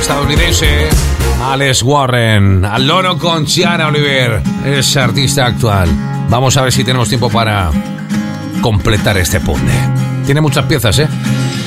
estadounidense Alex Warren, al loro con Chiara Oliver, es artista actual. Vamos a ver si tenemos tiempo para completar este puzzle. Tiene muchas piezas, ¿eh?